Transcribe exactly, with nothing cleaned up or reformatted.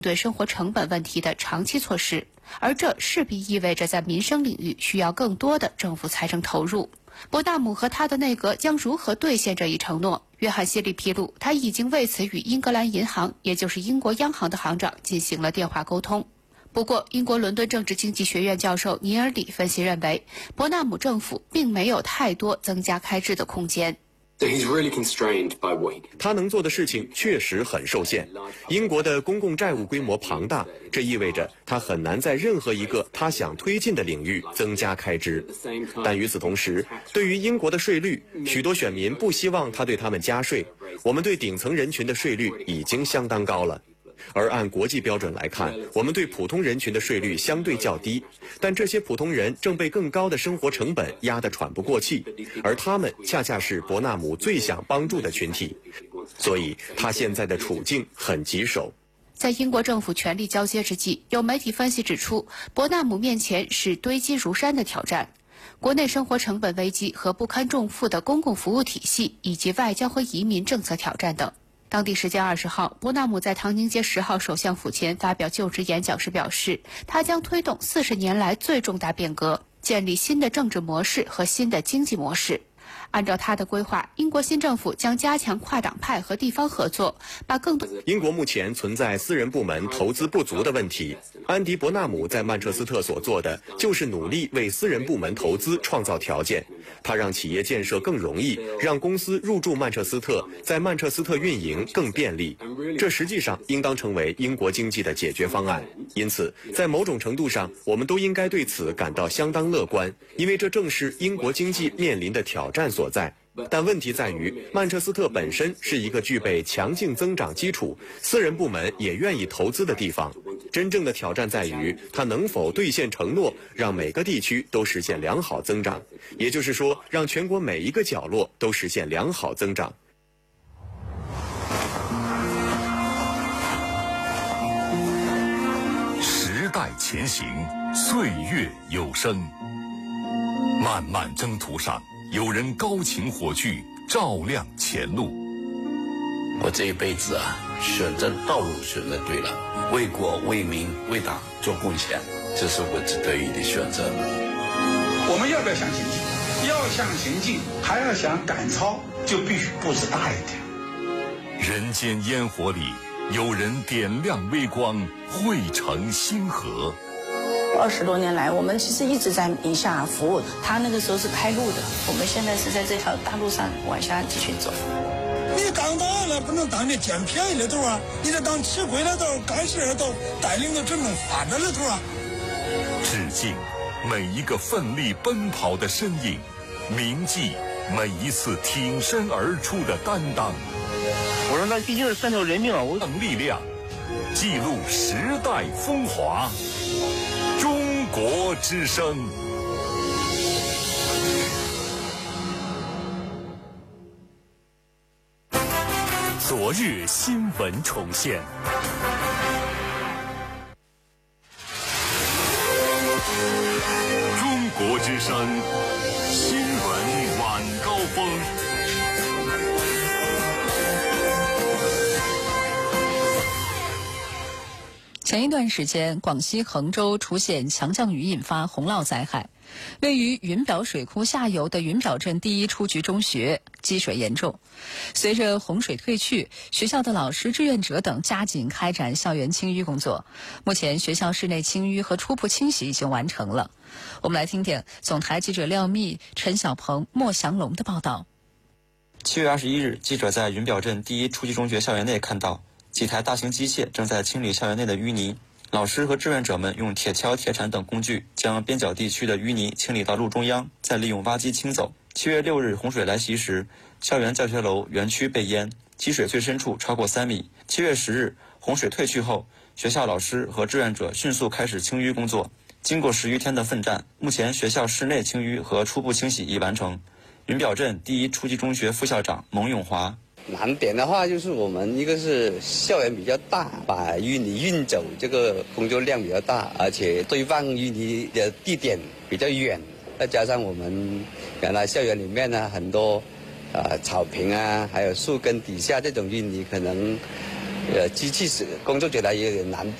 对生活成本问题的长期措施，而这势必意味着在民生领域需要更多的政府财政投入。伯纳姆和他的内阁将如何兑现这一承诺？约翰希利披露，他已经为此与英格兰银行，也就是英国央行的行长进行了电话沟通。不过，英国伦敦政治经济学院教授尼尔里分析认为，伯纳姆政府并没有太多增加开支的空间。 他能做的事情确实很受限。英国的公共债务规模庞大，这意味着他很难在任何一个他想推进的领域增加开支。但与此同时，对于英国的税率，许多选民不希望他对他们加税。我们对顶层人群的税率已经相当高了。而按国际标准来看，我们对普通人群的税率相对较低，但这些普通人正被更高的生活成本压得喘不过气，而他们恰恰是伯纳姆最想帮助的群体，所以他现在的处境很棘手。 在英国政府权力交接之际，有媒体分析指出，伯纳姆面前是堆积如山的挑战：国内生活成本危机和不堪重负的公共服务体系，以及外交和移民政策挑战等。当地时间二十号，伯纳姆在唐宁街十号首相府前发表就职演讲时表示，他将推动四十年来最重大变革，建立新的政治模式和新的经济模式。按照他的规划，英国新政府将加强跨党派和地方合作，把更多。 英国目前存在私人部门投资不足的问题。安迪·伯纳姆在曼彻斯特所做的，就是努力为私人部门投资创造条件。他让企业建设更容易，让公司入驻曼彻斯特，在曼彻斯特运营更便利。这实际上应当成为英国经济的解决方案。因此，在某种程度上，我们都应该对此感到相当乐观，因为这正是英国经济面临的挑战所在。但问题在于，曼彻斯特本身是一个具备强劲增长基础、私人部门也愿意投资的地方。真正的挑战在于，它能否兑现承诺，让每个地区都实现良好增长，也就是说，让全国每一个角落都实现良好增长。 时代前行，岁月有声。漫漫征途上，有人高擎火炬，照亮前路。 我这一辈子啊，选择道路选择对了，为国为民为党做贡献，这是我值得意的选择。 我们要不要想行进？要想行进，还要想赶超，就必须步子大一点。 人间烟火里，有人点亮微光，汇成星河。 二十多年来，我们其实一直在宁夏服务。他那个时候是开路的，我们现在是在这条大路上往下继续走。 你当大了不能当那捡便宜的头啊，你得当吃亏的头、干事的头，带领着整个发展的头啊。 致敬每一个奋力奔跑的身影，铭记每一次挺身而出的担当。 我说那毕竟是三条人命啊，我等力量，记录时代风华。中国之声。昨日新闻重现。中国之声新闻晚高峰。 前一段时间，广西衡州出现强降雨，引发洪涝灾害。位于云表水库下游的云表镇第一初级中学积水严重。随着洪水退去，学校的老师、志愿者等加紧开展校园清淤工作。目前，学校室内清淤和初步清洗已经完成了。我们来听听总台记者廖密、陈小鹏、莫祥龙的报道。 七月二十一日，记者在云表镇第一初级中学校园内看到几台大型机械正在清理校园内的淤泥，老师和志愿者们用铁锹、铁铲等工具将边角地区的淤泥清理到路中央，再利用挖机清走。七月六日洪水来袭时，校园教学楼园区被淹，积水最深处超过三米。七月十日洪水退去后，学校老师和志愿者迅速开始清淤工作。经过十余天的奋战，目前学校室内清淤和初步清洗已完成。云表镇第一初级中学副校长蒙永华。 难点的话就是我们一个是校园比较大，把淤泥运走这个工作量比较大，而且堆放淤泥的地点比较远，再加上我们原来校园里面呢很多呃草坪啊还有树根底下这种淤泥可能呃，机器是工作起来也有点难度。